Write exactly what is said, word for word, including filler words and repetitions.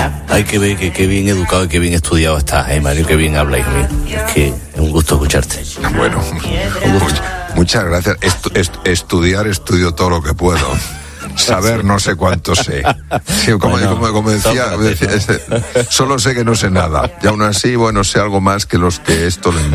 Ay, que ve, que, que bien educado y que bien estudiado estás, eh, Mario, que bien hablas, hijo mío. Es que es un gusto escucharte. Bueno, much, muchas gracias. Estu, est, estudiar, estudio todo lo que puedo. Saber, no sé cuánto sé. Sí, como, bueno, como, como decía, decía este, solo sé que no sé nada. Y aún así, bueno, sé algo más que los que esto lo